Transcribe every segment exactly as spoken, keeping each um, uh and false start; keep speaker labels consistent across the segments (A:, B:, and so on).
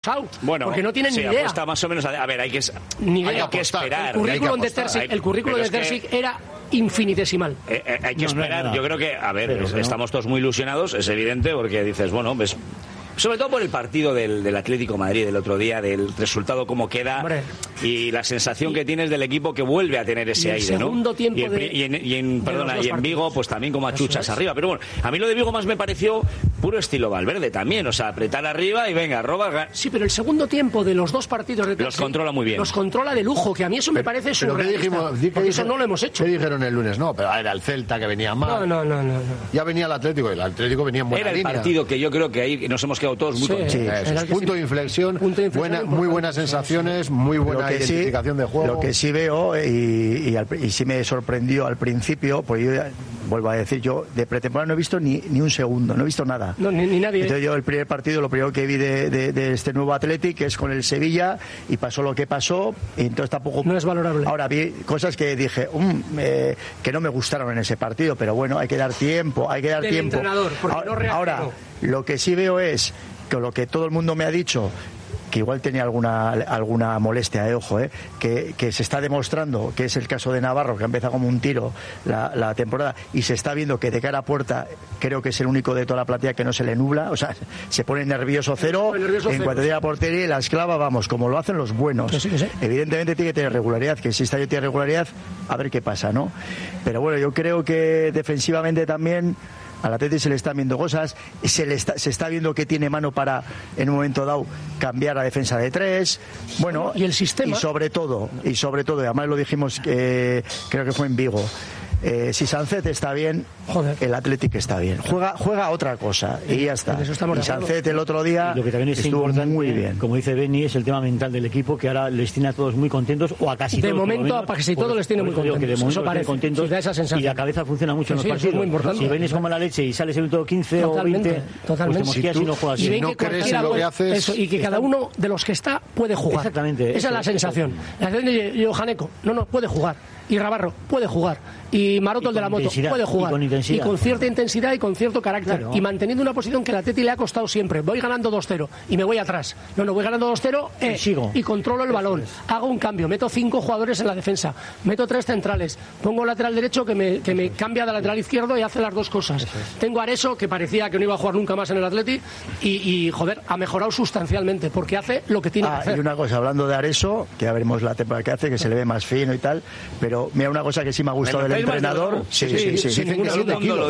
A: Bueno,
B: porque no tienen
A: sí,
B: ni idea.
A: Apuesta más o menos a, a ver, hay que,
B: ni
A: hay
B: idea.
A: que esperar.
B: El currículum
A: que
B: de Terzic,
A: hay,
B: el currículum de Terzic que... era infinitesimal.
A: Eh, eh, hay que
C: no,
A: esperar.
C: No, no, no.
A: Yo creo que, a ver,
C: Pero,
A: estamos
C: no.
A: todos muy ilusionados, es evidente, porque dices, bueno, pues... Sobre todo por el partido del, del Atlético de Madrid del otro día, del resultado cómo queda. Hombre. Y la sensación que tienes del equipo que vuelve a tener ese aire,
B: segundo
A: ¿no?
B: Tiempo
A: y, en,
B: de,
A: y, en, y, en, perdona, y en Vigo, pues también como achuchas arriba. Pero bueno, a mí lo de Vigo más me pareció puro estilo Valverde también, o sea, apretar arriba y venga, roba.
B: Sí, pero el segundo tiempo de los dos partidos de Terzic,
A: los controla muy bien.
B: Los controla de lujo, que a mí eso me parece surrealista. Porque eso no lo hemos hecho.
D: ¿Qué dijeron el lunes? No, pero era el Celta que venía mal.
B: No, no, no, no, no.
D: Ya venía el Atlético y el Atlético venía en buena
A: Era el
D: línea.
A: partido que yo creo que ahí nos hemos quedado todos muy
B: sí,
A: contentos.
D: Sí, es punto de inflexión, punto de inflexión buena, muy buenas sensaciones, muy buena identificación
E: sí,
D: de juego.
E: Lo que sí veo, y, y, al, y sí me sorprendió al principio, pues yo vuelvo a decir, yo de pretemporada no he visto ni, ni un segundo, no he visto nada.
B: No, ni, ni nadie.
E: Entonces yo el primer partido, lo primero que vi de, de, de este nuevo Athletic es con el Sevilla, y pasó lo que pasó, y entonces tampoco...
B: No es valorable.
E: Ahora vi cosas que dije, um, eh, que no me gustaron en ese partido, pero bueno, hay que dar tiempo, hay que dar
B: Del
E: tiempo.
B: entrenador, porque
E: ahora,
B: no reaccionó.
E: ahora, lo que sí veo es que lo que todo el mundo me ha dicho, que igual tenía alguna alguna molestia, de eh, ojo, eh, que, que se está demostrando, que es el caso de Navarro, que empieza como un tiro la, la temporada, y se está viendo que de cara a puerta creo que es el único de toda la plantilla que no se le nubla, o sea, se pone nervioso cero,
B: nervioso
E: en
B: cero.
E: cuanto llega a portería y la esclava, vamos, como lo hacen los buenos.
B: Que sí, que sí.
E: Evidentemente tiene que tener regularidad, que si esta ya tiene regularidad, a ver qué pasa, ¿no? Pero bueno, yo creo que defensivamente también al Atlético se le están viendo cosas, se le está, se está viendo que tiene mano para en un momento dado cambiar a defensa de tres, bueno,
B: y el sistema,
E: y sobre todo, y sobre todo, y además lo dijimos, eh, creo que fue en Vigo, eh, si Sancet está bien,
B: Joder.
E: el Atlético está bien, juega juega otra cosa y ya está. Y Sancet el otro día
C: lo que también es
E: estuvo muy bien,
C: como dice Beni, es el tema mental del equipo, que ahora les tiene a todos muy contentos, o a casi
B: de
C: todos
B: momento
C: menos,
B: a casi todos les tiene muy contentos,
C: que de momento
B: eso parece,
C: contentos,
B: sí, da esa sensación.
C: y la cabeza funciona mucho
B: sí,
C: en los
B: sí,
C: partidos.
B: muy importante.
C: Si vienes como la leche y sales el minuto quince
B: totalmente,
C: o veinte,
B: totalmente.
C: pues te mosqueas y no juegas.
B: Y ven
D: no
B: que
D: crees
B: cualquiera
D: en lo
B: puede,
D: que haces,
B: eso, y que cada uno de los que está puede jugar.
C: Exactamente.
B: Esa
C: eso,
B: es la sensación.
C: eso.
B: La sensación de Johaneco, no, no, puede jugar. Y Rabarro puede jugar. Y Maroto, el de la moto, puede jugar.
C: Y con intensidad.
B: Y con cierta intensidad y con cierto carácter. Claro. Y manteniendo una posición que a la Atleti le ha costado siempre. Voy ganando dos cero y me voy atrás. No, no, voy ganando dos cero eh,
C: y, sigo.
B: y controlo el balón. Hago un cambio. Meto cinco jugadores en la defensa. Meto tres centrales. Pongo lateral derecho que me, que me cambia de lateral izquierdo y hace las dos cosas. Tengo a Areso, que parecía que no iba a jugar nunca más en el Atleti. Y, y joder, ha mejorado sustancialmente porque hace lo que tiene
E: ah,
B: que hacer.
E: Y una cosa, hablando de Areso, que ya veremos la temporada que hace, que se le ve más fino y tal, pero mira, una cosa que sí me ha gustado del entrenador. Sí, sí, sí.
B: sí,
E: Dicen que siete kilos.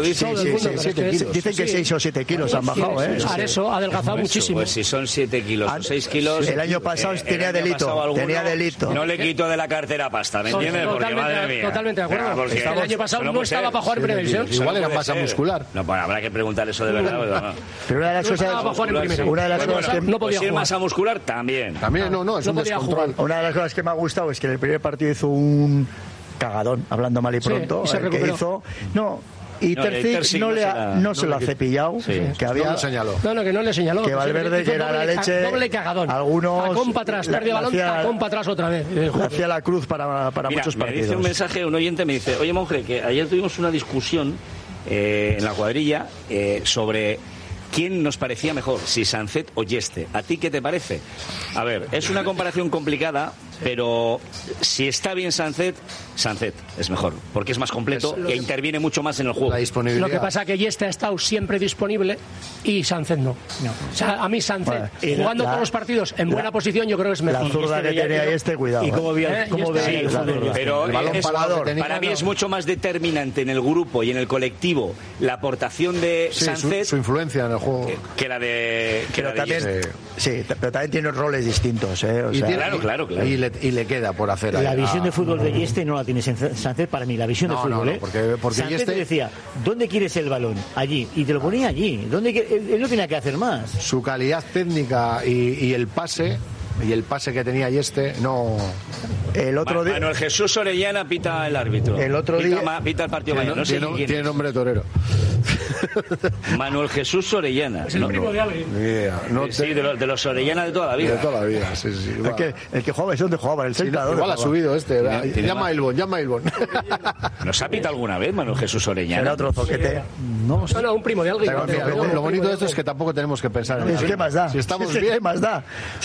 E: Dicen que seis o siete kilos han bajado, ¿eh?
B: Areso ha adelgazado muchísimo.
A: Pues si son siete kilos o seis kilos.
E: El año pasado
A: eh,
E: tenía delito.
A: alguno,
E: Tenía delito.
A: No le quito de la cartera pasta, ¿me entiendes? Porque madre mía.
B: Totalmente de acuerdo.
A: Porque
B: el año pasado no estaba para jugar en primera división.
D: Igual era masa muscular.
A: No, bueno, habrá que preguntar eso de verdad.
E: Pero una de las cosas. Una de las cosas que
B: no podía
A: jugar.
B: jugar.
A: masa muscular también.
D: También, no, no, es un descontrol.
E: Una de las cosas que me ha gustado es que en el primer partido hizo un cagadón, hablando mal y pronto,
B: sí, y se
E: el que
B: recuperó.
E: hizo. No. Y
A: No,
E: Terzic
A: Terzic
E: no,
A: no
E: le
A: se
E: ha,
A: la-
E: no
A: no
E: se lo ha
A: le-
E: cepillado,
A: sí.
E: que había
D: No lo señaló.
B: No, no, que no le señaló.
E: que Valverde, que era la
B: doble,
E: leche,
B: doble cagadón.
E: algunos
B: Tacón para atrás,
E: la-
B: perdió balón,
E: hacía-
B: tacón para atrás otra vez. Eh,
E: hacía la cruz para, para
A: Mira,
E: muchos
A: me
E: partidos.
A: dice un mensaje, un oyente me dice, oye monje, que ayer tuvimos una discusión eh, en la cuadrilla eh, sobre quién nos parecía mejor, si Sancet o Yeste. ¿A ti qué te parece? A ver, es una comparación complicada, pero si está bien Sancet, Sancet es mejor, porque es más completo e interviene mucho más en el juego.
D: La disponibilidad.
B: Lo que pasa es que Yeste ha estado siempre disponible y Sancet no.
C: No.
B: O sea, a mí Sancet,
E: Bueno,
B: jugando
E: la-
B: todos los partidos en buena
E: la-
B: posición, yo creo que es mejor.
E: La zurda que
C: veía-
E: tenía ahí este, cuidado.
C: Y cómo
E: eh.
C: veía,
B: Eh,
C: cómo
B: y
C: veía
B: este-
C: el
B: sí,
C: fútbol.
E: claro,
A: Pero
D: El balón
A: es-
D: parado que tenía,
A: para mí
D: no.
A: es mucho más determinante en el grupo y en el colectivo la aportación de
D: Sí, su,
A: Sancet
D: su influencia en el juego.
A: que la de que
E: Pero
A: la de
E: también,
A: Yeste.
E: sí, pero también tiene roles distintos, ¿eh? O
D: Y
E: sea,
D: tiene-
A: claro, claro, claro.
D: Y le, y le queda por hacer
C: La
D: ahí.
C: visión
D: Ah,
C: de fútbol de Yeste no la tiene Sancet para mí, la visión
D: No,
C: de
D: no,
C: fútbol,
D: no,
C: ¿eh?
D: porque- porque
C: Sancet
D: Yeste-
C: te decía, ¿dónde quieres el balón? Allí. Y te lo ponía allí. ¿Dónde quie- él, él no tenía que hacer más.
D: Su calidad técnica y, y el pase, y el pase que tenía y este, no.
E: el otro
A: Ma-
E: día.
A: Manuel Jesús Orellana pita el árbitro.
E: El otro
A: pita,
E: día-
A: ma- pita el partido
D: Tiene,
A: mañana. No sé
D: tiene-
A: quién
D: tiene
A: es.
D: nombre de torero.
A: Manuel Jesús Orellana.
B: Es el
A: No,
B: primo de alguien.
D: Ni idea. No
A: sí,
D: te-
A: de, los, de los Orellana de toda la vida.
D: de toda la vida, sí, sí.
E: El que, el que jugaba, ¿es donde jugaba? El
D: Sí,
E: Celta.
D: no,
E: ¿dónde
D: igual ha
E: jugaba?
D: subido este.
A: Tiene- tiene
D: llama
A: más.
D: a Ilbón, llama a Ilbón.
A: ¿Nos ha pitado alguna vez Manuel Jesús Orellana?
E: Era otro zoquete.
C: No,
B: No, no, un primo de alguien.
D: Pero mira, lo, lo bonito de esto es que tampoco tenemos que pensar en
E: Es
D: el
E: que más da.
D: Si estamos
E: Es que
D: bien,
E: más da.